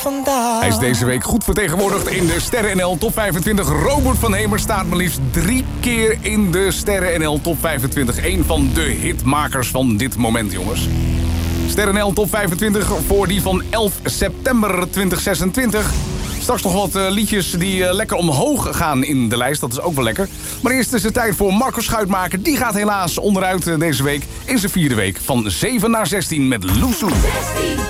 vandaag. Hij is deze week goed vertegenwoordigd in de Sterren NL Top 25. Robert van Hemer staat maar liefst 3 keer in de Sterren NL Top 25. Een van de hitmakers van dit moment, jongens. Sterren NL Top 25 voor die van 11 september 2026. Straks nog wat liedjes die lekker omhoog gaan in de lijst. Dat is ook wel lekker. Maar eerst is het tijd voor Marco Schuitmaker. Die gaat helaas onderuit deze week in zijn 4e week. Van 7 naar 16 met Loesoe.